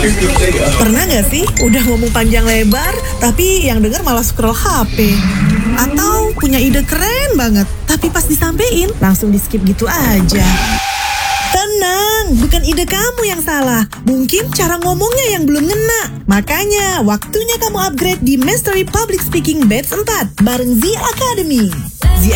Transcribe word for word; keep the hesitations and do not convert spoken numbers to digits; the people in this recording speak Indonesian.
Pernah gak sih udah ngomong panjang lebar, tapi yang denger malah scroll H P? Atau punya ide keren banget, tapi pas disampein langsung di skip gitu aja? Tenang, bukan ide kamu yang salah. Mungkin cara ngomongnya yang belum ngena. Makanya, waktunya kamu upgrade di Mastery Public Speaking Batch empat bareng Z Academy.